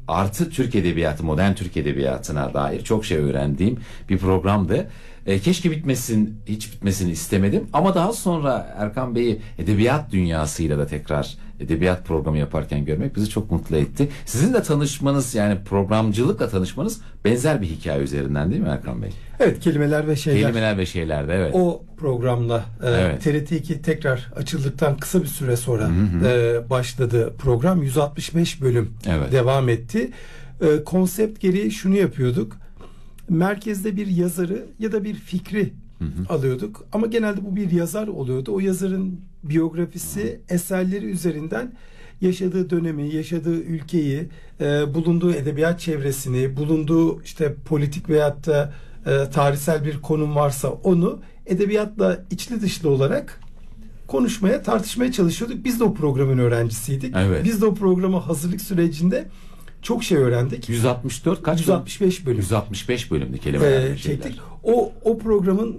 artı Türk Edebiyatı, modern Türk Edebiyatı'na dair çok şey öğrendiğim bir programdı. Keşke hiç bitmesini istemedim. Ama daha sonra Erkan Bey'i edebiyat dünyasıyla da tekrar edebiyat programı yaparken görmek bizi çok mutlu etti. Sizin de tanışmanız, yani programcılıkla tanışmanız benzer bir hikaye üzerinden değil mi Erkan Bey? Evet, Kelimeler ve Şeyler. Kelimeler ve Şeyler'de, evet. O programla Evet. TRT2 tekrar açıldıktan kısa bir süre sonra başladı program. 165 bölüm devam etti. Konsept gereği şunu yapıyorduk. Merkezde bir yazarı ya da bir fikri alıyorduk. Ama genelde bu bir yazar oluyordu. O yazarın biyografisi, eserleri üzerinden yaşadığı dönemi, yaşadığı ülkeyi, bulunduğu edebiyat çevresini, bulunduğu işte politik veyahut da tarihsel bir konum varsa onu edebiyatla içli dışlı olarak konuşmaya, tartışmaya çalışıyorduk. Biz de o programın öğrencisiydik. Evet. Biz de o programa hazırlık sürecinde çok şey öğrendik. 164 kaç? 165 bölüm. 165 bölümlü Kelimeler ve Şeyler. Çektik. O programın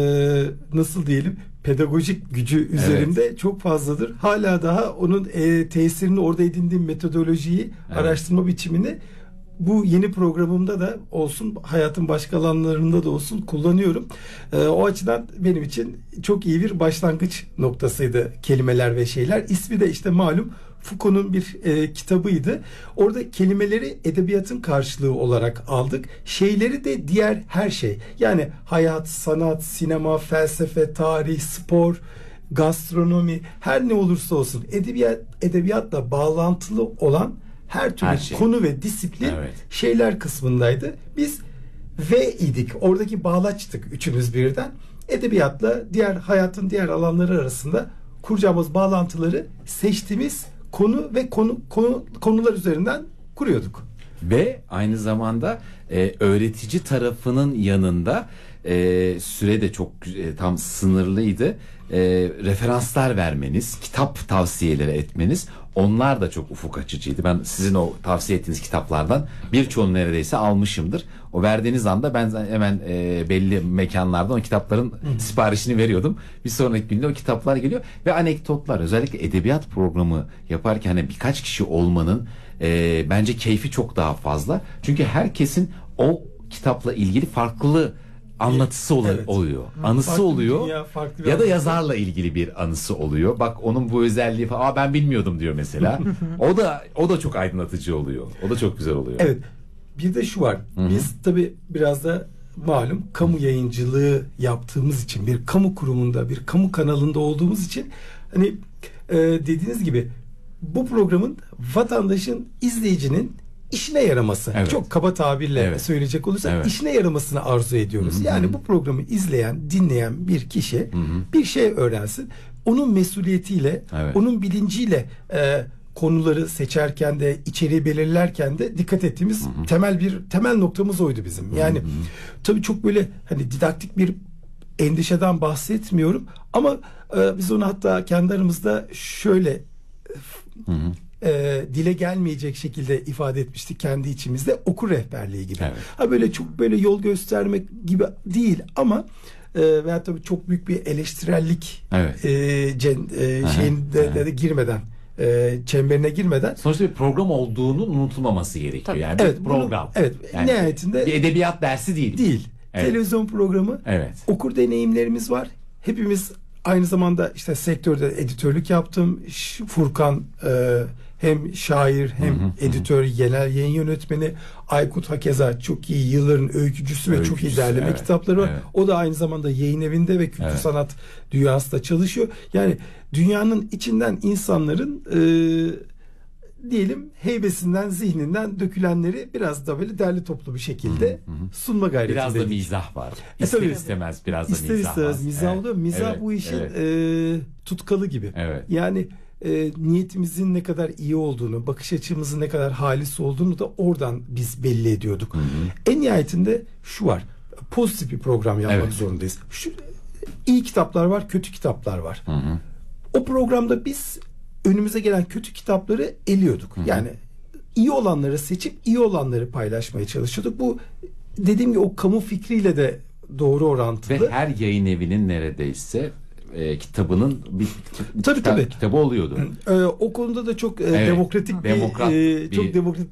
nasıl diyelim, pedagojik gücü üzerinde çok fazladır. Hala daha onun tesirini, orada edindiğim metodolojiyi, araştırma biçimini bu yeni programımda da olsun, hayatın başka alanlarında da olsun kullanıyorum. O açıdan benim için çok iyi bir başlangıç noktasıydı Kelimeler ve Şeyler. İsmi de işte malum Foucault'un bir kitabıydı. Orada kelimeleri edebiyatın karşılığı olarak aldık. Şeyleri de diğer her şey. Yani hayat, sanat, sinema, felsefe, tarih, spor, gastronomi, her ne olursa olsun edebiyatla bağlantılı olan her türlü konu ve disiplin şeyler kısmındaydı. Biz V idik. Oradaki bağlaçtık üçümüz birden. Edebiyatla diğer hayatın diğer alanları arasında kuracağımız bağlantıları seçtiğimiz konu ve konular üzerinden kuruyorduk. Ve aynı zamanda öğretici tarafının yanında süre de çok tam sınırlıydı. Referanslar vermeniz, kitap tavsiyeleri etmeniz, onlar da çok ufuk açıcıydı. Ben sizin o tavsiye ettiğiniz kitaplardan birçoğunu neredeyse almışımdır. O verdiğiniz anda ben hemen belli mekanlardan o kitapların siparişini veriyordum. Bir sonraki günde o kitaplar geliyor ve anekdotlar, özellikle edebiyat programı yaparken hani birkaç kişi olmanın bence keyfi çok daha fazla. Çünkü herkesin o kitapla ilgili farklı anlatısı oluyor. Anısı farklı oluyor. Dünya, ya da yazarla ilgili bir anısı oluyor. Bak onun bu özelliği falan. Ben bilmiyordum diyor mesela. O da çok aydınlatıcı oluyor. O da çok güzel oluyor. Evet. Bir de şu var. Biz tabii biraz da malum kamu yayıncılığı yaptığımız için, bir kamu kurumunda, bir kamu kanalında olduğumuz için hani dediğiniz gibi bu programın vatandaşın, izleyicinin işine yaraması. Çok kaba tabirle söyleyecek olursak işine yaramasını arzu ediyoruz. Yani bu programı izleyen, dinleyen bir kişi bir şey öğrensin. Onun mesuliyetiyle, onun bilinciyle konuları seçerken de, içeriği belirlerken de dikkat ettiğimiz temel noktamız oydu bizim. Yani tabii çok böyle hani didaktik bir endişeden bahsetmiyorum ama biz onu hatta kendi aramızda şöyle dile gelmeyecek şekilde ifade etmiştik kendi içimizde, okur rehberliği gibi. Ha böyle çok böyle yol göstermek gibi değil ama veya tabii çok büyük bir eleştirellik şeyinde de girmeden, çemberine girmeden. Sonuçta bir program olduğunun unutulmaması gerekiyor. Yani bir program. Yani nihayetinde bir edebiyat dersi değil. Değil. Televizyon programı. Okur deneyimlerimiz var. Hepimiz aynı zamanda işte sektörde editörlük yaptım. Furkan hem şair hem editör, genel yayın yönetmeni. Aykut hakeza çok iyi, yılların öykücüsü ve çok iyi derleme kitapları var. O da aynı zamanda yayın evinde ve kültür sanat dünyasında çalışıyor. Yani dünyanın içinden insanların diyelim heybesinden, zihninden dökülenleri biraz da böyle derli toplu bir şekilde sunma gayretindeydik. Biraz da mizah var. İster istemez biraz da mizah var. Mizah oluyor. Mizah bu işin tutkalı gibi. Yani niyetimizin ne kadar iyi olduğunu, bakış açımızın ne kadar halis olduğunu da oradan biz belli ediyorduk. En nihayetinde şu var. Pozitif bir program yapmak zorundayız. İyi kitaplar var, kötü kitaplar var. O programda biz önümüze gelen kötü kitapları eliyorduk. Yani iyi olanları seçip iyi olanları paylaşmaya çalışıyorduk. Bu dediğim gibi o kamu fikriyle de doğru orantılı. Ve her yayın evinin neredeyse kitabının bir tabii. kitabı oluyordu. O konuda da çok demokratik